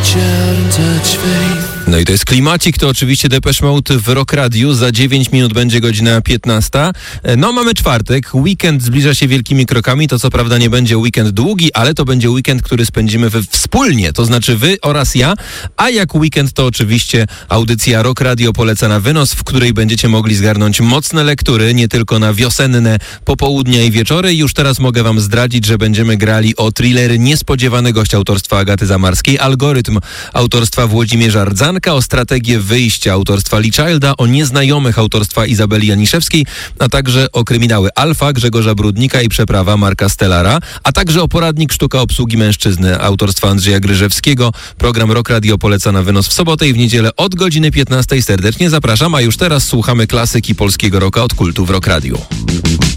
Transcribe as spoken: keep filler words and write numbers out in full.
No i to jest klimacik, to oczywiście Depeche Mode w Rock Radiu. Za dziewięć minut będzie godzina piętnasta. No mamy czwartek, weekend zbliża się wielkimi krokami. To co prawda nie będzie weekend długi, ale to będzie weekend, który spędzimy we wspólnie. To znaczy wy oraz ja. A jak weekend to oczywiście audycja Rock Radio poleca na wynos, w której będziecie mogli zgarnąć mocne lektury, nie tylko na wiosenne popołudnia i wieczory. Już teraz mogę wam zdradzić, że będziemy grali o thrillery Niespodziewany gość autorstwa Agaty Zamarskiej, Algorytm autorstwa Włodzimierza Rdzanka, o strategię wyjścia autorstwa Lee Childa, o Nieznajomych autorstwa Izabeli Janiszewskiej, a także o kryminały Alfa Grzegorza Brudnika i Przeprawa Marka Stellara, a także o poradnik Sztuka obsługi mężczyzny autorstwa Andrzeja Gryżewskiego. Program Rock Radio poleca na wynos w sobotę i w niedzielę od godziny piętnastej. Serdecznie zapraszam, a już teraz słuchamy klasyki polskiego rocka od Kultu w Rock Radio.